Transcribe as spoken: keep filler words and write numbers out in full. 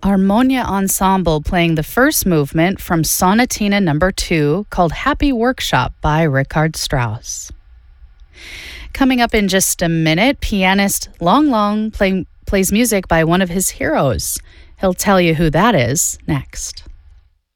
Harmonia Ensemble playing the first movement from Sonatina number two called Happy Workshop by Richard Strauss. Coming up in just a minute, pianist Long Long play, plays music by one of his heroes. He'll tell you who that is next.